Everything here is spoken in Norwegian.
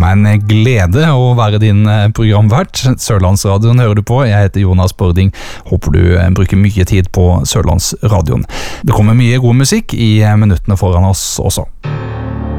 meg en glede å være din programvert. Sørlandsradioen hører du på. Jeg heter Jonas Bording. Håper du bruker mye tid på Sørlandsradioen. Det kommer mye god musikk i minuttene foran oss også.